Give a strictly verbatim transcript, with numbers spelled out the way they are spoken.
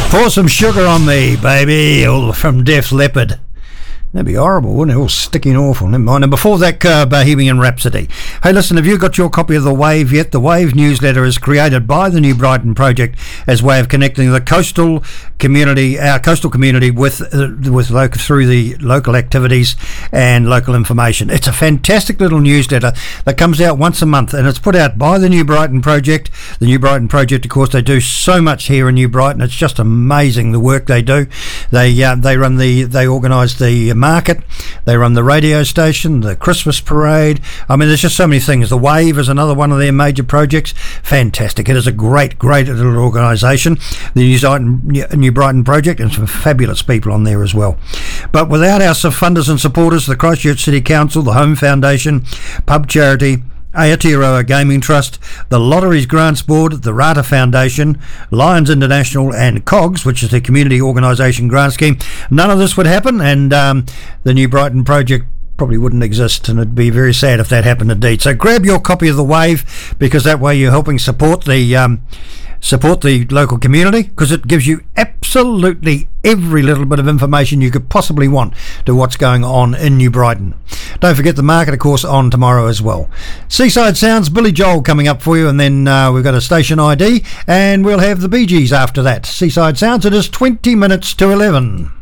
Pour some sugar on me, baby, all from Def Leppard. That'd be horrible, wouldn't it? All sticky and awful. Never mind. And before that, uh, Bohemian Rhapsody. Hey, listen, have you got your copy of The Wave yet? The Wave newsletter is created by the New Brighton Project as a way of connecting the coastal community, our coastal community, with uh, with local, through the local activities and local information. It's a fantastic little newsletter that comes out once a month, and it's put out by the New Brighton Project. The New Brighton Project, of course, they do so much here in New Brighton. It's just amazing the work they do. They uh, they run the they organise the market, they run the radio station, the Christmas parade. I mean, there's just so many things. The Wave is another one of their major projects. Fantastic. It is a great, great little organisation, the New Brighton, New Brighton Project, and some fabulous people on there as well. But without our funders and supporters, the Christchurch City Council, the Home Foundation, Pub Charity, Aotearoa Gaming Trust, the Lotteries Grants Board, the Rata Foundation, Lions International, and COGS, which is the Community Organisation Grant Scheme, none of this would happen, and um, the New Brighton Project probably wouldn't exist, and it'd be very sad if that happened indeed. So grab your copy of The Wave, because that way you're helping support the um, support the local community, because it gives you absolutely every little bit of information you could possibly want to what's going on in New Brighton. Don't forget the market, of course, on tomorrow as well. Seaside Sounds, Billy Joel coming up for you, and then uh, we've got a station I D, and we'll have the Bee Gees after that. Seaside Sounds, it is twenty minutes to eleven.